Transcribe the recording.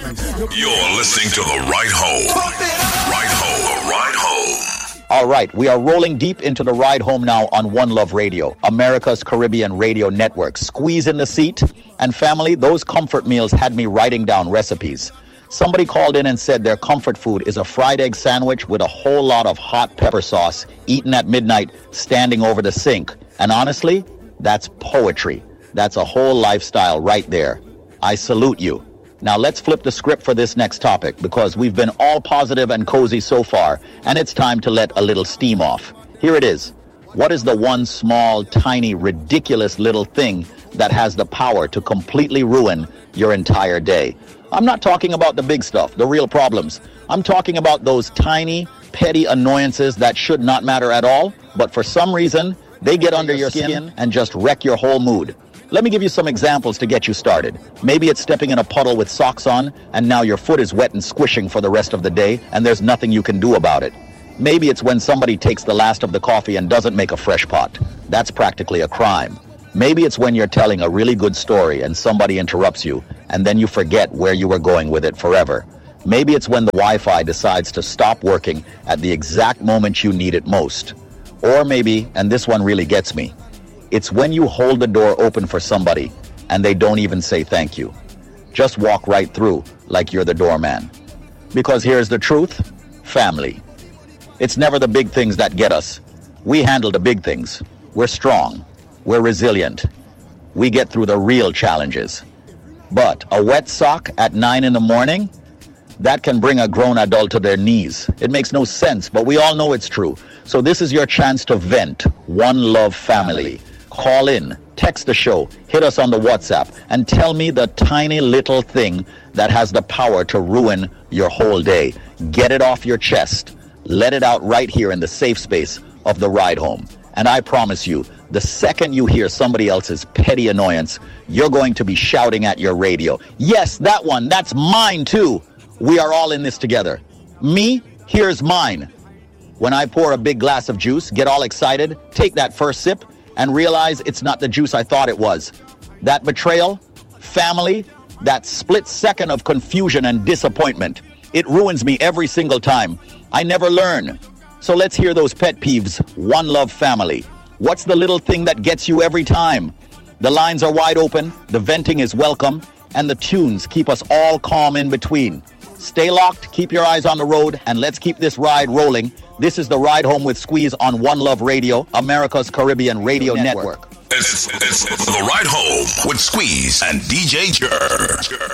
You're listening to The Ride Home. Ride Home. The Ride Home. All right, we are rolling deep into The Ride Home now on One Love Radio, America's Caribbean radio network. Squeeze in the seat. And family, those comfort meals had me writing down recipes. Somebody called in and said their comfort food is a fried egg sandwich with a whole lot of hot pepper sauce, eaten at midnight, standing over the sink. And honestly, that's poetry. That's a whole lifestyle right there. I salute you. Now let's flip the script for this next topic, because we've been all positive and cozy so far, and it's time to let a little steam off. Here it is. What is the one small, tiny, ridiculous little thing that has the power to completely ruin your entire day? I'm not talking about the big stuff, the real problems. I'm talking about those tiny, petty annoyances that should not matter at all, but for some reason, they get under your skin and just wreck your whole mood. Let me give you some examples to get you started. Maybe it's stepping in a puddle with socks on, and now your foot is wet and squishing for the rest of the day, and there's nothing you can do about it. Maybe it's when somebody takes the last of the coffee and doesn't make a fresh pot. That's practically a crime. Maybe it's when you're telling a really good story and somebody interrupts you, and then you forget where you were going with it forever. Maybe it's when the Wi-Fi decides to stop working at the exact moment you need it most. Or maybe, and this one really gets me, it's when you hold the door open for somebody and they don't even say thank you. Just walk right through like you're the doorman. Because here's the truth, family. It's never the big things that get us. We handle the big things. We're strong. We're resilient. We get through the real challenges. But a wet sock at 9 in the morning, that can bring a grown adult to their knees. It makes no sense, but we all know it's true. So this is your chance to vent. One Love family. Call in, text the show, hit us on the WhatsApp, and tell me the tiny little thing that has the power to ruin your whole day. Get it off your chest. Let it out right here in the safe space of The Ride Home. And I promise you, the second you hear somebody else's petty annoyance, you're going to be shouting at your radio. Yes, that one, that's mine too. We are all in this together. Me, here's mine. When I pour a big glass of juice, get all excited, take that first sip, and realize it's not the juice I thought it was. That betrayal, family, that split second of confusion and disappointment, it ruins me every single time. I never learn. So let's hear those pet peeves. One Love family. What's the little thing that gets you every time? The lines are wide open, the venting is welcome, and the tunes keep us all calm in between. Stay locked, keep your eyes on the road, and let's keep this ride rolling. This is The Ride Home with Squeeze on One Love Radio, America's Caribbean radio network. It's The Ride Home with Squeeze and DJ Jer.